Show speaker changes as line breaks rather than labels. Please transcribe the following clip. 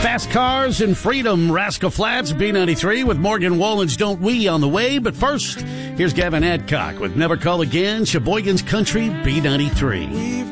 Fast Cars and Freedom, Rascal Flatts, B93 with Morgan Wallen's Don't We on the way. But first, here's Gavin Adcock with Never Call Again, Sheboygan's Country, B93.